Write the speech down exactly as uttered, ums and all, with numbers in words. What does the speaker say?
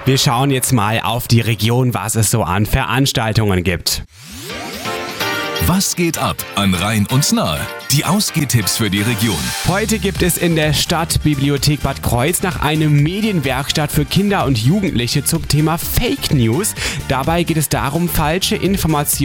Wir schauen jetzt mal auf die Region, was es so an Veranstaltungen gibt. Was geht ab an Rhein und Nahe? Die Ausgehtipps für die Region. Heute gibt es in der Stadtbibliothek Bad Kreuznach eine Medienwerkstatt für Kinder und Jugendliche zum Thema Fake News. Dabei geht es darum, falsche Informationen